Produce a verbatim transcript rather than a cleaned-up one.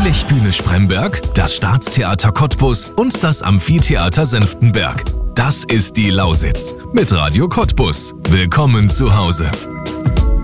Blechbühne Spremberg, das Staatstheater Cottbus und das Amphitheater Senftenberg. Das ist die Lausitz mit Radio Cottbus. Willkommen zu Hause.